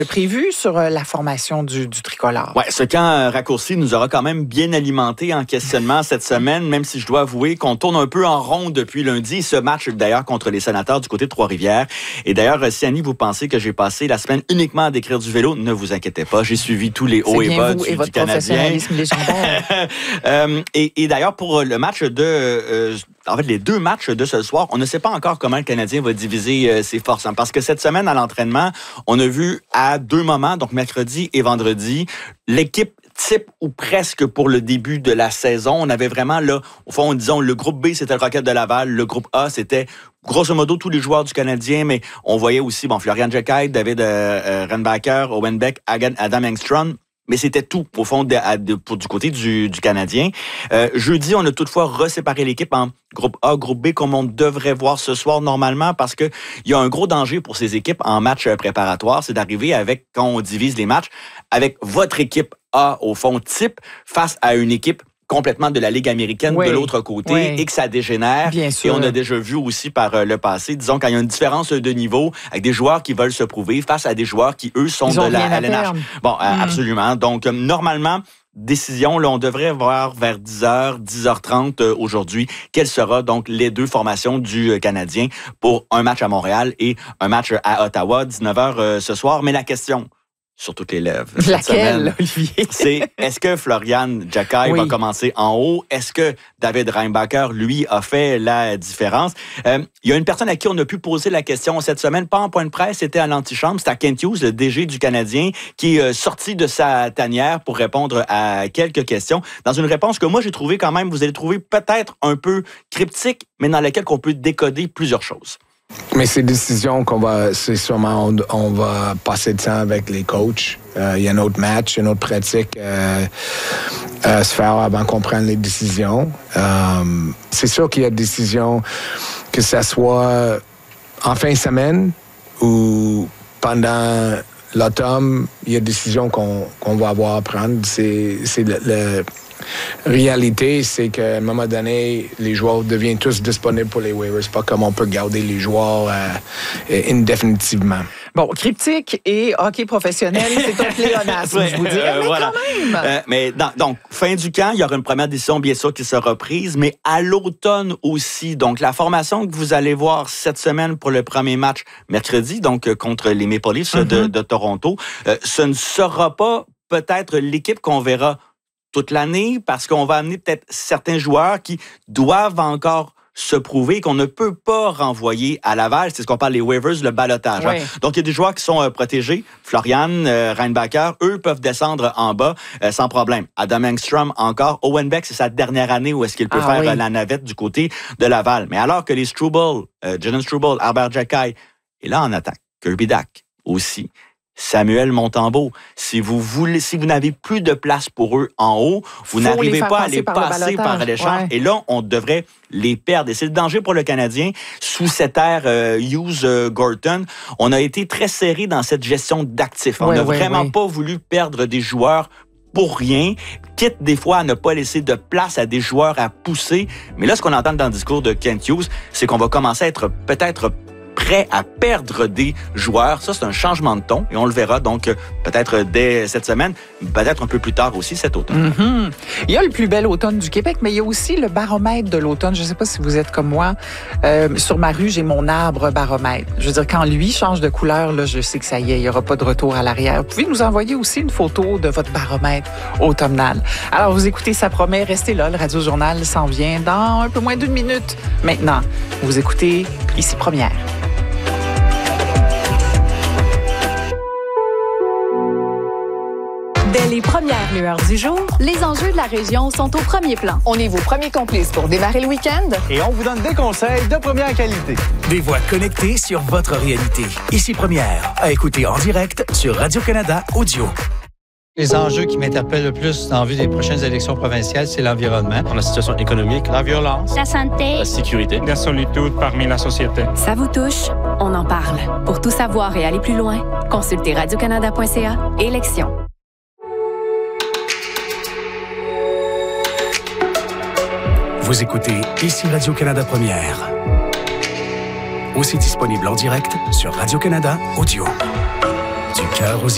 prévu sur la formation du tricolore. Oui, ce camp raccourci nous aura quand même bien alimenté en questionnement cette semaine, même si je dois avouer qu'on tourne un peu en rond depuis lundi. Ce match, d'ailleurs, contre les Sénateurs du côté de Trois-Rivières. Et d'ailleurs, si Annie, vous pensez que j'ai passé la semaine uniquement à décrire du vélo, ne vous inquiétez pas. J'ai suivi tous les hauts et bas du votre Canadien. Professionnalisme légendaire. Et d'ailleurs, pour le match en fait, les deux matchs de ce soir, on ne sait pas encore comment le Canadien va diviser ses forces. Hein, parce que cette semaine, à l'entraînement, on a vu à deux moments, donc mercredi et vendredi, l'équipe type ou presque pour le début de la saison. On avait vraiment, là, au fond, disons, le groupe B, c'était le Rocket de Laval. Le groupe A, c'était grosso modo tous les joueurs du Canadien, mais on voyait aussi, Florian Djekai, David Renbacker, Owen Beck, Adam Engstrom. Mais c'était tout, au fond, du côté du Canadien. Jeudi, on a toutefois reséparé l'équipe en groupe A, groupe B, comme on devrait voir ce soir normalement, parce qu'il y a un gros danger pour ces équipes en match préparatoire, c'est d'arriver avec, quand on divise les matchs, avec votre équipe A, au fond, type, face à une équipe complètement de la Ligue américaine de l'autre côté et que ça dégénère. Bien sûr. Et on a déjà vu aussi par le passé, disons, quand il y a une différence de niveau avec des joueurs qui veulent se prouver face à des joueurs qui, eux, sont de la LNH. Bon, absolument. Donc, normalement, décision, là, on devrait voir vers 10h, 10h30 aujourd'hui, quelles seront donc les deux formations du Canadien pour un match à Montréal et un match à Ottawa, 19h ce soir. Mais la question sur toutes les lèvres. Laquelle, Olivier? C'est, est-ce que Florian Djekai va commencer en haut? Est-ce que David Reinbacher, lui, a fait la différence? Il y a une personne à qui on a pu poser la question cette semaine, pas en point de presse, c'était à l'antichambre, c'était à Kent Hughes, le DG du Canadien, qui est sorti de sa tanière pour répondre à quelques questions. Dans une réponse que moi, j'ai trouvé quand même, vous allez trouver peut-être un peu cryptique, mais dans laquelle on peut décoder plusieurs choses. Mais ces décisions c'est sûrement, on va passer de temps avec les coachs. Il y a un autre match, une autre pratique à se faire avant qu'on prenne les décisions. C'est sûr qu'il y a des décisions, que ça soit en fin de semaine ou pendant l'automne, il y a des décisions qu'on va avoir à prendre. C'est réalité, c'est qu'à un moment donné, les joueurs deviennent tous disponibles pour les waivers. C'est pas comme on peut garder les joueurs indéfinitivement. Bon, cryptique et hockey professionnel, c'est un pléonasme, je vous dirais, mais voilà. quand même. Donc, fin du camp, il y aura une première décision, bien sûr, qui sera prise, mais à l'automne aussi. Donc, la formation que vous allez voir cette semaine pour le premier match mercredi, donc contre les Maple Leafs de Toronto, ce ne sera pas peut-être l'équipe qu'on verra toute l'année, parce qu'on va amener peut-être certains joueurs qui doivent encore se prouver, qu'on ne peut pas renvoyer à Laval. C'est ce qu'on parle, les waivers, le ballottage. Oui. Hein? Donc, il y a des joueurs qui sont protégés. Florian, Reinbacher, eux peuvent descendre en bas sans problème. Adam Engstrom encore. Owen Beck, c'est sa dernière année où est-ce qu'il peut faire la navette du côté de Laval. Mais alors que les Struble, Jalen Struble, Albert Djekai, et là en attaque, Kirby Dach aussi. Samuel Montembeault, si vous n'avez plus de place pour eux en haut, vous n'arrivez pas à les passer par l'échange. Et là, on devrait les perdre. Et c'est le danger pour le Canadien. Sous cette ère Hughes-Gorton, on a été très serré dans cette gestion d'actifs. On n'a vraiment pas voulu perdre des joueurs pour rien, quitte des fois à ne pas laisser de place à des joueurs à pousser. Mais là, ce qu'on entend dans le discours de Kent Hughes, c'est qu'on va commencer à être peut-être prêt à perdre des joueurs. Ça, c'est un changement de ton et on le verra donc peut-être dès cette semaine, peut-être un peu plus tard aussi cet automne. Il y a le plus bel automne du Québec, mais il y a aussi le baromètre de l'automne. Je ne sais pas si vous êtes comme moi. Sur ma rue, j'ai mon arbre baromètre. Je veux dire, quand lui change de couleur, là, je sais que ça y est, il n'y aura pas de retour à l'arrière. Vous pouvez nous envoyer aussi une photo de votre baromètre automnal. Alors, vous écoutez, ça promet, restez là. Le Radio Journal s'en vient dans un peu moins d'1 minute. Maintenant, vous écoutez Ici Première. Dès les premières lueurs du jour, les enjeux de la région sont au premier plan. On est vos premiers complices pour démarrer le week-end. Et on vous donne des conseils de première qualité. Des voix connectées sur votre réalité. Ici Première, à écouter en direct sur Radio-Canada Audio. Les enjeux qui m'interpellent le plus en vue des prochaines élections provinciales, c'est l'environnement, la situation économique, la violence, la santé, la sécurité, la solitude parmi la société. Ça vous touche? On en parle. Pour tout savoir et aller plus loin, consultez radiocanada.ca. Élections. Vous écoutez Ici Radio-Canada Première. Aussi disponible en direct sur Radio-Canada Audio. Du cœur aux